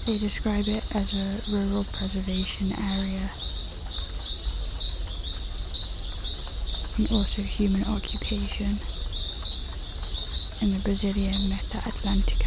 They describe it as a rural preservation area and also human occupation in the Brazilian Mata Atlântica